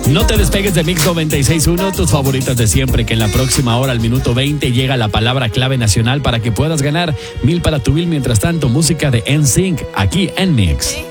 No te despegues de Mix 96.1, tus favoritas de siempre, que en la próxima hora, al minuto 20, llega la palabra clave nacional para que puedas ganar 1,000 para tu bill. Mientras tanto, música de NSYNC aquí en Mix.